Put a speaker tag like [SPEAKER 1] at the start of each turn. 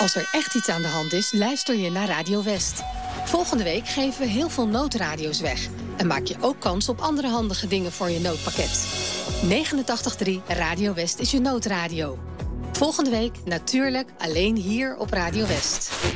[SPEAKER 1] Als er echt iets aan de hand is, luister je naar Radio West. Volgende week geven we heel veel noodradio's weg. En maak je ook kans op andere handige dingen voor je noodpakket. 89.3 Radio West is je noodradio. Volgende week natuurlijk alleen hier op Radio West.